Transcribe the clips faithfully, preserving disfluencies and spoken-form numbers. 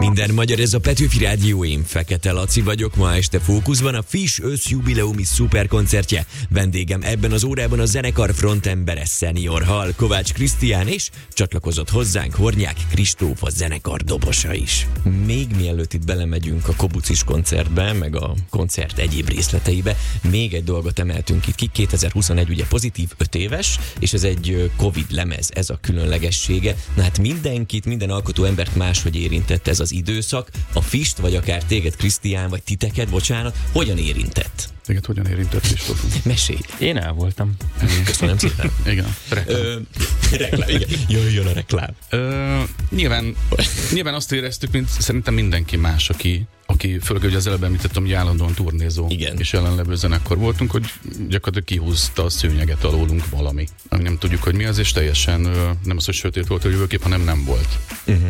Minden magyar, ez a Petőfi Rádió, én Fekete Laci vagyok. Ma este fókuszban a Fish összjubileumi szuperkoncertje. Vendégem ebben az órában a zenekar frontembere Senior Hall, Kovács Krisztián, és csatlakozott hozzánk Hornyák Kristóf, a zenekar dobosa is. Még mielőtt itt belemegyünk a Kobucis koncertbe, meg a koncert egyéb részleteibe, még egy dolgot emeltünk itt ki. kétezer-huszonegy ugye pozitív öt éves, és ez egy Covid lemez, ez a különlegessége. Na hát mindenkit, minden alkotó embert máshogy érintett ez az időszak. A Fist, vagy akár téged, Krisztián, vagy titeket, bocsánat, hogyan érintett? Téged hogyan érintett, Kristóf? Mesélj. Én el voltam. Köszönöm szépen. Igen, reklám. Ö, reklám, igen. Jöjjön a reklám. Ö, nyilván, nyilván azt éreztük, mint szerintem mindenki más, aki, aki főleg, hogy az előbb említettem, hogy állandóan turnézó igen. és jelenlevő zenekar voltunk, hogy gyakorlatilag kihúzta a szőnyeget alólunk valami. Ami nem tudjuk, hogy mi az, és teljesen nem az, hogy sötét volt a jövőkép, hanem nem volt. Uh-huh.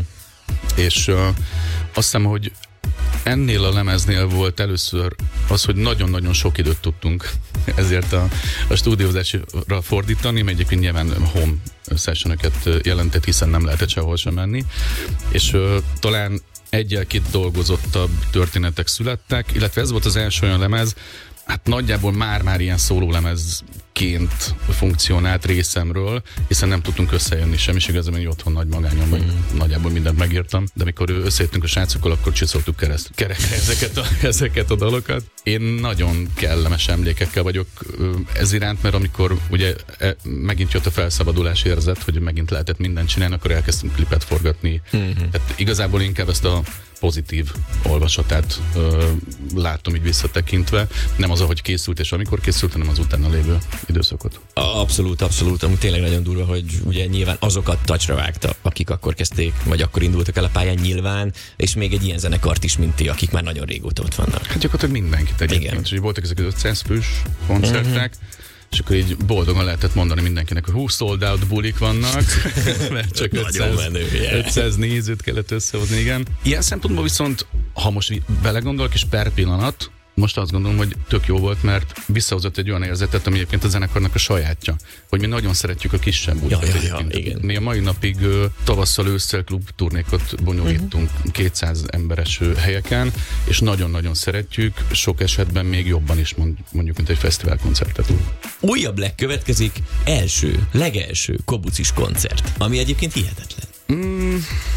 És uh, azt hiszem, hogy ennél a lemeznél volt először az, hogy nagyon-nagyon sok időt tudtunk ezért a, a stúdiózásra fordítani, mert egyébként nyilván home sessionöket jelentett, hiszen nem lehetett sehol sem menni, és uh, talán egyel-két dolgozottabb történetek születtek, illetve ez volt az első olyan lemez, hát nagyjából már-már ilyen szólólemezként funkcionált részemről, hiszen nem tudtunk összejönni sem, és igazából én otthon nagy magányon, vagy mm. nagyjából mindent megírtam, de amikor összejöttünk a srácokkal, akkor csiszoltuk kereszt, kerekre ezeket a, ezeket a dalokat. Én nagyon kellemes emlékekkel vagyok ez iránt, mert amikor ugye megint jött a felszabadulás érzet, hogy megint lehetett mindent csinálni, akkor elkezdtünk klipet forgatni. Mm-hmm. Tehát igazából inkább ezt a pozitív olvasatát ö, látom így visszatekintve. Nem az, ahogy készült és amikor készült, hanem az utána lévő időszakot. Abszolút, abszolút. Amúgy tényleg nagyon durva, hogy ugye nyilván azokat tacsra vágta, akik akkor kezdték, vagy akkor indultak el a pályán nyilván, és még egy ilyen zenekart is, mint ti, akik már nagyon régóta ott vannak. Hát gyakorlatilag mindenkit egyébként. És voltak ezek az ötszáz fős koncertek, uh-huh. és akkor így boldogan lehetett mondani mindenkinek, hogy hú, sold out bulik vannak, mert csak ötszáz, menő, yeah. ötszáz nézőt kellett összehozni, igen. Ilyen szempontból viszont, ha most belegondolok, és per pillanat, most azt gondolom, hogy tök jó volt, mert visszahozott egy olyan érzetet, ami egyébként a zenekarnak a sajátja, hogy mi nagyon szeretjük a kisebb bulikat. Ja, ja, ja, igen. Mi a mai napig uh, tavasszal ősszel klub turnékat bonyolítunk uh-huh. kétszáz emberes uh, helyeken, és nagyon-nagyon szeretjük, sok esetben még jobban is mond, mondjuk, mint egy fesztiválkoncertet. Újabb legkövetkezik, első, legelső Kobucis koncert, ami egyébként hihetetlen. Mm.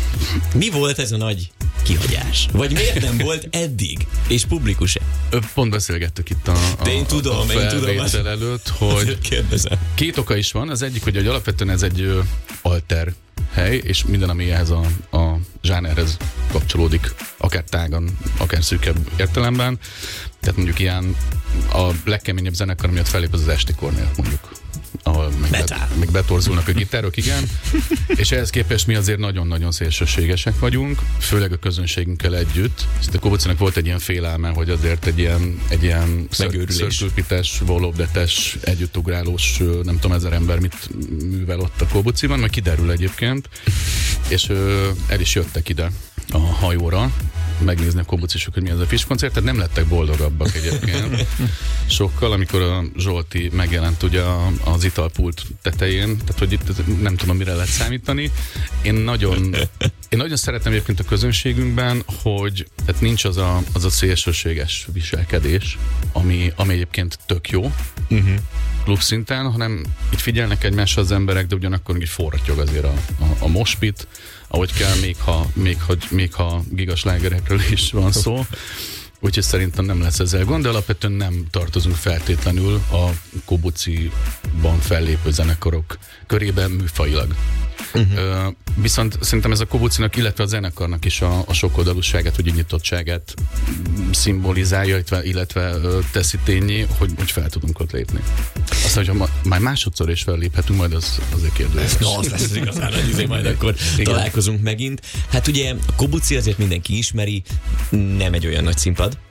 Mi volt ez a nagy kihagyás? Vagy miért nem volt eddig? És publikus-e? Pont beszélgettük itt a, a, én tudom, a felvétel előtt, hogy két oka is van. Az egyik, hogy, hogy alapvetően ez egy ö, alter hely, és minden, ami ehhez a, a zsánerhez kapcsolódik, akár tágan, akár szűkebb értelemben. Tehát mondjuk ilyen a legkeményebb zenekar miatt fellép az, az esti kornél, mondjuk. Ahol meg, be, meg betorzulnak a gitárok, igen. És ehhez képest mi azért nagyon-nagyon szélsőségesek vagyunk, főleg a közönségünkkel együtt. A Kobucinak volt egy ilyen félelme, hogy azért egy ilyen, egy ilyen szörkülpites, volobdetes, együttugrálós, nem tudom, ezer ember mit művel ott a Kobuciban, majd kiderül egyébként. És el is jöttek ide a hajóra, megnézni a kobucisok, hogy mi ez a Fish koncert, tehát nem lettek boldogabbak egyébként. Sokkal, amikor a Zsolti megjelent ugye az italpult tetején, tehát hogy itt nem tudom, mire lehet számítani. Én nagyon, én nagyon szeretem egyébként a közönségünkben, hogy tehát nincs az a, az a szélsőséges viselkedés, ami, ami egyébként tök jó, uh-huh. klubszinten, hanem itt figyelnek egymásra az emberek, de ugyanakkor így forratyog azért a, a, a moshpit, ahogy kell, még ha, még, ha, még ha gigaslágerekről is van szó. Úgyhogy szerintem nem lesz ezzel gond, de alapvetően nem tartozunk feltétlenül a Kobuciban fellépő zenekarok körében műfajilag. Uh-huh. Uh, viszont szerintem ez a Kobucinak, illetve a zenekarnak is a, a sokoldalúságát, vagy a nyitottságát szimbolizálja, illetve, illetve uh, teszi tényé, hogy, hogy fel tudunk ott lépni. Aztán, hogyha ma, már másodszor is felléphetünk, majd az azért kérdés. No, az lesz az igazán, hogy majd akkor igen. találkozunk megint. Hát ugye a Kobuci azért mindenki ismeri, nem egy olyan nagy színpad,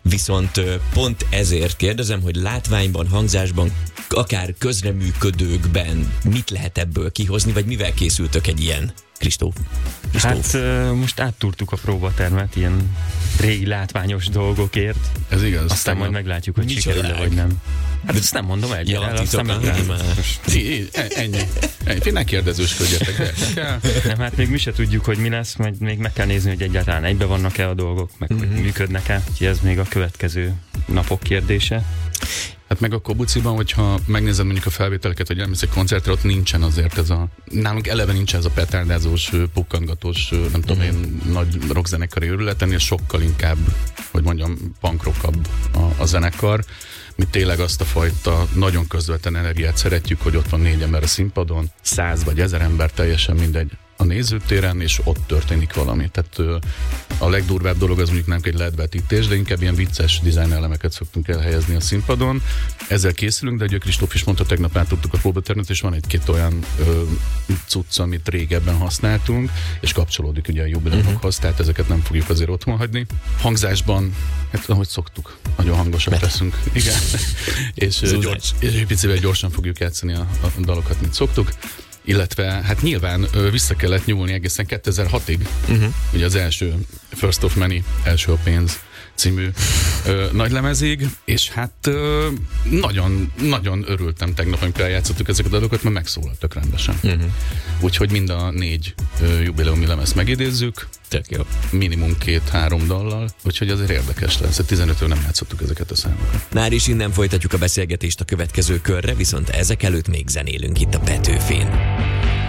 Viszont pont ezért kérdezem, hogy látványban, hangzásban, akár közreműködőkben mit lehet ebből kihozni, vagy mivel készültök egy ilyen? Kristóf. Kristóf. Hát most áttúrtuk a próbatermet ilyen régi látványos dolgokért. Ez igaz. Aztán majd meglátjuk, hogy sikerül-e vagy nem. Hát ezt nem mondom el, ja, el aztán meglátjuk. Ennyi. Ennyi. Ne kérdezősködjetek, de nem, hát még mi se tudjuk, hogy mi lesz, majd még meg kell nézni, hogy egyáltalán egybe vannak-e a dolgok, meg mm-hmm. hogy működnek-e, úgyhogy ez még a következő napok kérdése. Hát meg a Kobuciban, hogyha megnézed mondjuk a felvételeket, vagy elmész egy koncertre, ott nincsen azért ez a... Nálunk eleve nincs ez a petárdázós, pukkantgatós, nem tudom én, mm-hmm. nagy rockzenekari őrület, ennél sokkal inkább, hogy mondjam, punkrockabb a, a zenekar. Mi tényleg azt a fajta nagyon közvetlen energiát szeretjük, hogy ott van négy ember a színpadon, száz vagy ezer ember, teljesen mindegy a nézőtéren, és ott történik valami. Tehát a legdurvább dolog az mondjuk nem egy ledvetítés, de inkább ilyen vicces design elemeket szoktunk elhelyezni a színpadon. Ezzel készülünk, de ugye Kristóf is mondta, tegnap átudtuk a próbatermet, és van egy-két olyan ö, cucc, amit régebben használtunk, és kapcsolódik ugye a jubileumokhoz, uh-huh. tehát ezeket nem fogjuk azért otthon hagyni. Hangzásban, hát ahogy szoktuk, nagyon hangosak leszünk. Igen. és, gyors, és egy picivel gyorsan fogjuk játszani a, a dalokat, mint szoktuk. Illetve hát nyilván ö, vissza kellett nyúlni egészen kétezer-hatig, uh-huh. ugye az első First of Many, első a pénz című ö, nagylemezig, és hát ö, nagyon, nagyon örültem tegnap, amikor eljátszottuk ezeket a dalokat, mert megszólaltak rendesen. Uh-huh. Úgyhogy mind a négy ö, jubileumi lemezt megidézzük, tök jó. Minimum két-három dallal, úgyhogy azért érdekes lesz. tizenötől nem játszottuk ezeket a számokat. Már is innen folytatjuk a beszélgetést a következő körre, viszont ezek előtt még zenélünk itt a Petőfén.